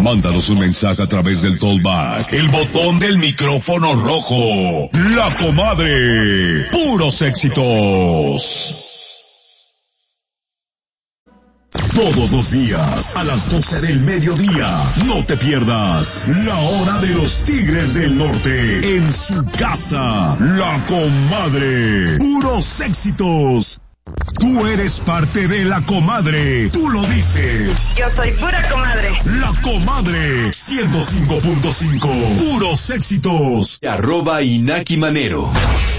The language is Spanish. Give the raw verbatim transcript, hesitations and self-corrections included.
Mándanos un mensaje a través del Tollback, el botón del micrófono rojo. La Comadre. Puros éxitos. Todos los días, a las doce del mediodía, no te pierdas La Hora de los Tigres del Norte, en su casa, La Comadre. Puros éxitos. Tú eres parte de La Comadre, tú lo dices. Yo soy pura comadre. La Comadre, ciento cinco punto cinco, puros éxitos. Arroba Inaki Manero.